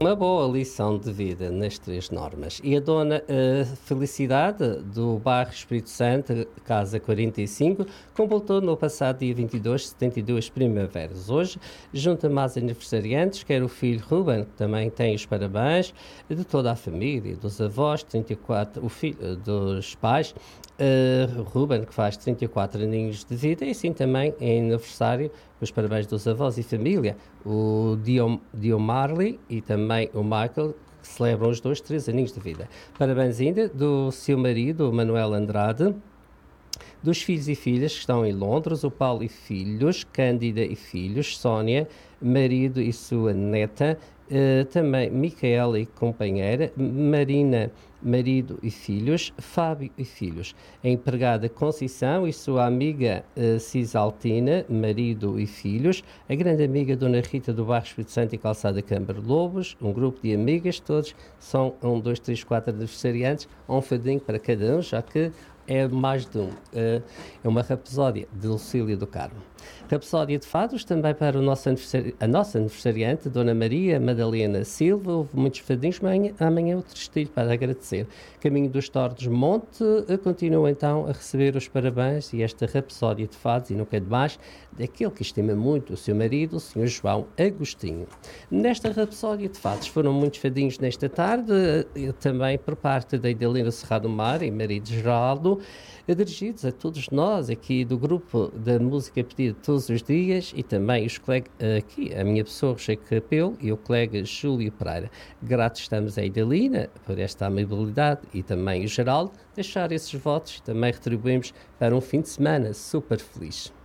uma boa lição de vida nas três normas. E a dona Felicidade, do bairro Espírito Santo, Casa 45, completou no passado dia 22, 72 primaveras. Hoje, junta mais aniversariantes, quer o filho Ruben, que também tem os parabéns, de toda a família, dos avós, 34, o filho dos pais, Ruben, que faz 34 aninhos de vida, e assim também em aniversário, os parabéns dos avós e família, o Diomarley e também o Michael, que celebram os dois 3 aninhos de vida. Parabéns ainda do seu marido, o Manuel Andrade, dos filhos e filhas que estão em Londres, o Paulo e filhos, Cândida e filhos, Sónia, marido e sua neta, também Micaela e companheira, Marina, marido e filhos, Fábio e filhos, a empregada Conceição e sua amiga Cisaltina, marido e filhos, a grande amiga Dona Rita do bairro Espírito Santo e Calçada Câmara Lobos, um grupo de amigas, todos são 1, 2, 3, 4 aniversariantes, um fadinho para cada um, já que é mais de um. É uma rapsódia de Lucília do Carmo. Rapsódia de fados também para a nossa aniversariante, Dona Maria Madalena Silva. Houve muitos fadinhos, amanhã outro estilo para agradecer. Caminho dos Tordos Monte continua então a receber os parabéns e esta rapsódia de fados, e nunca é demais, daquele que estima muito o seu marido, o Sr. João Agostinho. Nesta rapsódia de fados foram muitos fadinhos nesta tarde, também por parte da Idalina Serrado Mar e marido Geraldo, dirigidos a todos nós aqui do grupo da música pedida todos os dias, e também os colegas aqui, a minha pessoa, Rocheio Capelo, e o colega Júlio Pereira. Gratos estamos a Idalina por esta amabilidade e também o Geraldo deixar esses votos, e também retribuímos para um fim de semana super feliz.